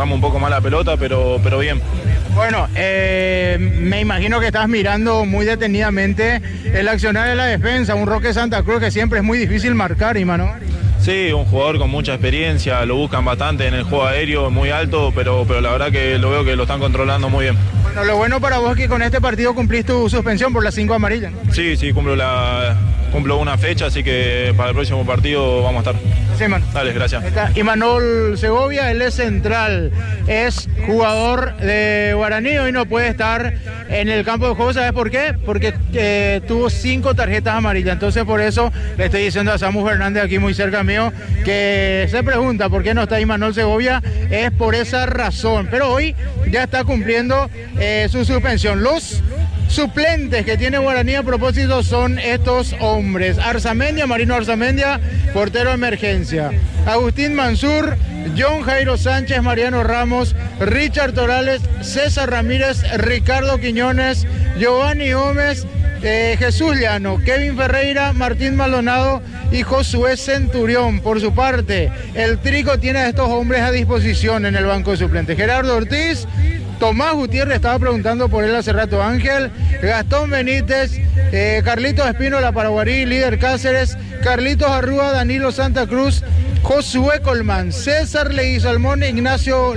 manejamos un poco más la pelota, pero bien. Bueno, me imagino que estás mirando muy detenidamente el accionar de la defensa, un Roque Santa Cruz que siempre es muy difícil marcar, Ima, ¿no? Sí, un jugador con mucha experiencia, lo buscan bastante en el juego aéreo, muy alto, pero la verdad que lo veo que lo están controlando muy bien. Bueno, lo bueno para vos es que con este partido cumplís tu suspensión por las 5 amarillas, ¿no? Sí, cumplo una fecha, así que para el próximo partido vamos a estar. Sí, man. Dale, gracias. Imanol Segovia, él es central, es jugador de Guaraní, hoy no puede estar en el campo de juego, ¿sabes por qué? Porque tuvo 5 tarjetas amarillas, entonces por eso le estoy diciendo a Samu Fernández aquí muy cerca mío, que se pregunta por qué no está Imanol Segovia, es por esa razón, pero hoy ya está cumpliendo su suspensión. Los suplentes que tiene Guaraní a propósito son estos hombres: Arzamendia, Marino Arzamendia, portero de emergencia; Agustín Mansur, John Jairo Sánchez, Mariano Ramos, Richard Torales, César Ramírez, Ricardo Quiñones, Giovanni Gómez, Jesús Llano, Kevin Ferreira, Martín Maldonado y Josué Centurión. Por su parte, el Trico tiene a estos hombres a disposición en el banco de suplentes: Gerardo Ortiz, Tomás Gutiérrez, estaba preguntando por él hace rato Ángel, Gastón Benítez, Carlitos Espino, La Paraguarí, Líder Cáceres, Carlitos Arrúa, Danilo Santa Cruz, Josué Colmán, César Leguizamón, Ignacio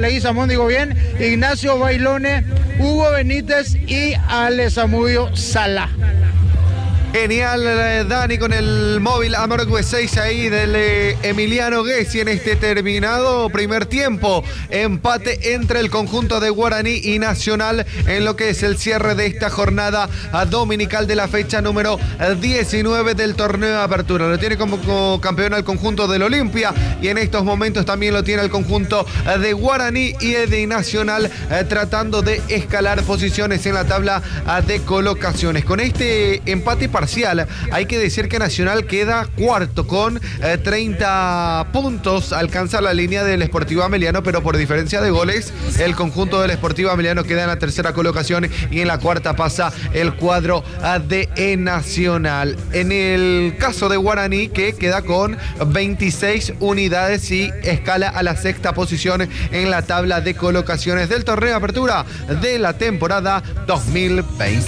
Bailone, Hugo Benítez y Ale Zamudio Sala. Genial, Dani, con el móvil Amargue 6 ahí del Emiliano Gessi en este terminado primer tiempo. Empate entre el conjunto de Guaraní y Nacional en lo que es el cierre de esta jornada dominical de la fecha número 19 del torneo de apertura. Lo tiene como campeón al conjunto del Olimpia y en estos momentos también lo tiene el conjunto de Guaraní y de Nacional tratando de escalar posiciones en la tabla de colocaciones. Con este empate parcial, hay que decir que Nacional queda cuarto con 30 puntos, alcanza la línea del Sportivo Ameliano, pero por diferencia de goles, el conjunto del Sportivo Ameliano queda en la tercera colocación y en la cuarta pasa el cuadro de Nacional. En el caso de Guaraní, que queda con 26 unidades y escala a la sexta posición en la tabla de colocaciones del torneo de apertura de la temporada 2020.